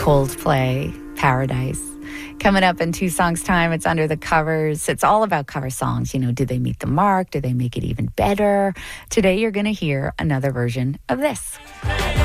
Coldplay, Paradise. Coming up in 2 songs' time, it's Under the Covers. It's all about cover songs. You know, do they meet the mark? Do they make it even better? Today, you're going to hear another version of this.